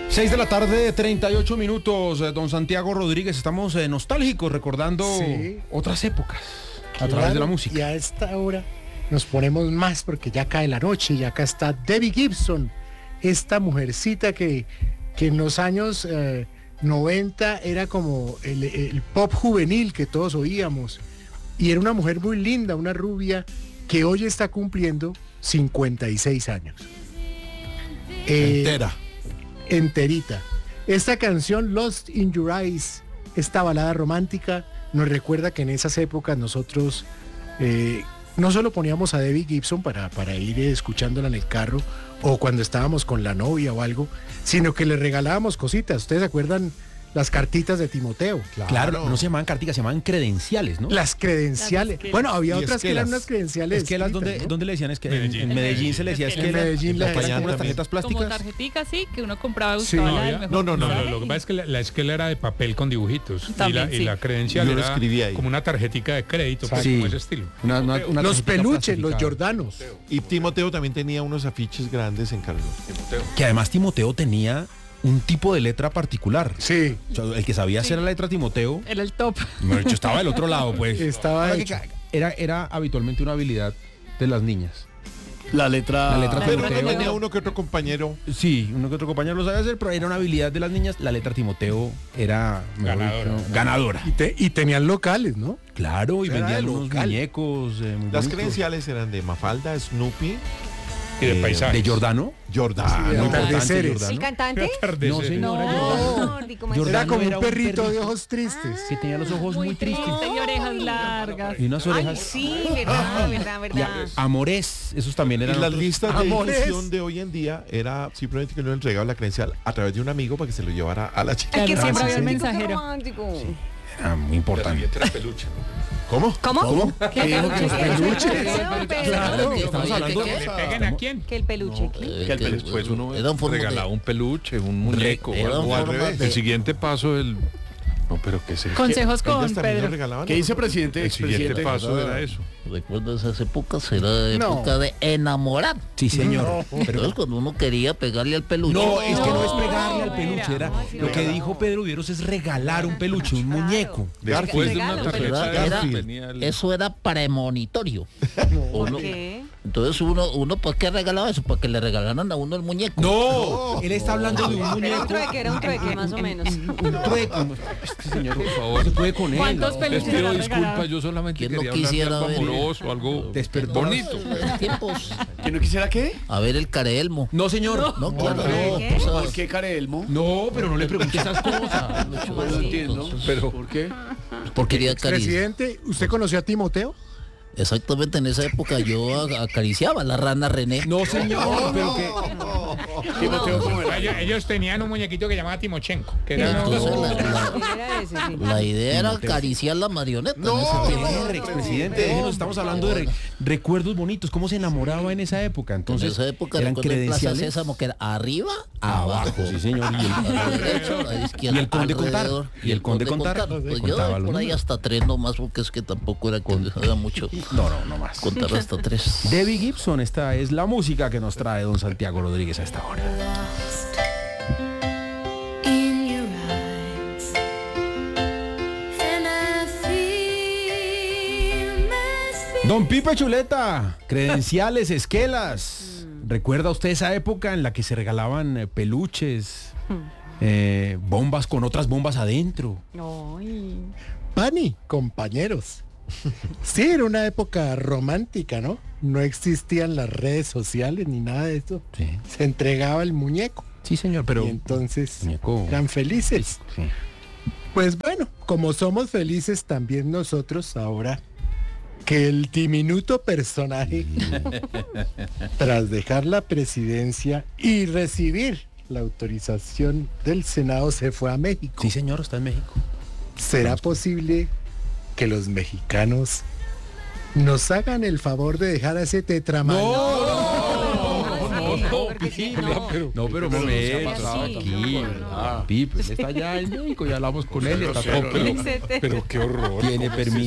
6 de la tarde, 38 minutos. Don Santiago Rodríguez, estamos nostálgicos, recordando otras épocas a través de la música. Y a esta hora nos ponemos más porque ya cae la noche y acá está Debbie Gibson, esta mujercita que en los años 90 era como el pop juvenil que todos oíamos. Y era una mujer muy linda, una rubia que hoy está cumpliendo 56 años. Enterita. Esta canción, Lost in Your Eyes, esta balada romántica, nos recuerda que en esas épocas nosotros no solo poníamos a Debbie Gibson para ir escuchándola en el carro o cuando estábamos con la novia o algo, sino que le regalábamos cositas. ¿Ustedes se acuerdan las cartitas de Timoteo? Claro, no se llamaban carticas, se llamaban credenciales, ¿no? Las credenciales. Bueno, había otras que eran unas credenciales. Esquelas, ¿dónde le decían? Es que en Medellín se le decía esquelas. En Medellín le acompañaban unas tarjetas plásticas. Como tarjeticas, sí, que uno compraba y buscaba la del mejor. No, lo que pasa es que la esquela era de papel con dibujitos. También, y la credencial Yo lo era escribí ahí. como una tarjetica de crédito, pues, como ese estilo. Los peluches, los Jordanos. Y Timoteo también tenía unos afiches grandes en Carlos. Que además Timoteo tenía un tipo de letra particular. Sí. O sea, el que sabía hacer la letra Timoteo, Era el top. estaba del otro lado, pues. Estaba hecho. Era habitualmente una habilidad de las niñas. La letra Pero Timoteo. tenía uno que otro compañero. Sí, uno que otro compañero lo sabía hacer, pero era una habilidad de las niñas. La letra Timoteo era ganadora. Y tenían locales, ¿no? Claro, y Era vendían de unos local. muñecos. Muy Las bonitos. credenciales eran de Mafalda, Snoopy, Y de paisajes. ¿De Jordano? Jordano. Sí, Muy atardeceres. importante, ¿El Jordano. cantante? No, señora, Jordano. Nórdico, Jordano Era como era un un perrito de perrito. ojos tristes. Que tenía los ojos muy tristes. Y orejas largas. Y unas Ay, orejas. sí, verdad. Amores, esos también Y eran las otros. listas de Amores. difusión de hoy en día era simplemente que uno entregaba la credencial a través de un amigo para que se lo llevara a la chica. Es que Claro, siempre sí, había un sí. mensajero. Era muy importante. ¿Cómo? ¿Cómo? ¿Qué dijo que los peluches? Claro. Estamos hablando ¿Le peguen a quién? Que el peluche. después uno regalaba un peluche, un muñeco era o O al algo. revés. El siguiente paso del... No, pero ¿qué es eso? Consejos con Ellas también Pedro. nos regalaban. ¿Qué dice presidente? El siguiente Expresidente. paso era eso. Recuerdo esas épocas, era época de enamorar. Sí, señor. Entonces cuando uno quería pegarle al peluche. No, es que no es pegarle al peluche, era No, sí, lo que no. dijo Pedro Vieros es regalar un peluche, un muñeco. Después de una regalo, tarjeta Era- tenía el... Eso era premonitorio. ¿Por Uno- qué? Entonces uno ¿para qué regalaba eso? Para que le regalaran a uno el muñeco. No, él está hablando de un Era muñeco. un trueque, más o menos. Un trueco. Este señor, por favor, se puede con él. ¿Cuántos ¿no? peluches Les pido le disculpas, regalaban? yo solamente ¿Quién no quería hablar de quisiera algo ver? amoroso, algo Despertó. bonito. Tiempos. ¿Que no quisiera qué? A ver el careelmo. No, señor. No, claro, ¿Qué? tú ¿Por sabes. qué Careelmo? No, pero no le pregunte esas cosas. No lo entiendo. Pero ¿Por qué? Porque quería acariciar. Presidente, ¿usted conoció a Timoteo? Exactamente en esa época yo acariciaba a la rana René. no, señor, pero que Timoteo, ¿cómo era? Ellos tenían un muñequito que llamaba Timochenko. Que era Entonces Era ese, sí. la idea era acariciar la marioneta. en ese tiempo. expresidente, déjenos, estamos hablando de recuerdos bonitos, cómo se enamoraba en esa época. En Entonces, esa época eran recuerdo en Plaza credenciales Sésamo que era arriba, abajo, sí, señor. a la derecha, a la izquierda, Y el conde contar. alrededor. Y el conde contar. Pues yo Contaba los por ahí números. hasta 3 nomás, porque es que tampoco era mucho No más. contar hasta 3. Debbie Gibson, esta es la música que nos trae don Santiago Rodríguez a esta hora. In your eyes, and I feel my Don Pipe Chuleta, credenciales, esquelas. ¿Recuerda usted esa época en la que se regalaban peluches, bombas con otras bombas adentro? Ay. Pani, compañeros. Sí, era una época romántica, ¿no? No existían las redes sociales ni nada de eso. Sí. Se entregaba el muñeco. Sí, señor, pero... Y entonces muñeco. eran felices. Sí. Pues bueno, como somos felices también nosotros ahora que el diminuto personaje, tras dejar la presidencia y recibir la autorización del Senado, se fue a México. Sí, señor, está en México. ¿Será posible que los mexicanos nos hagan el favor de dejar a ese tetraman? No, pero un momento, tranquilo. Pipe, él está allá en México, ya hablamos con él, está todo Pero qué horror. tiene permiso.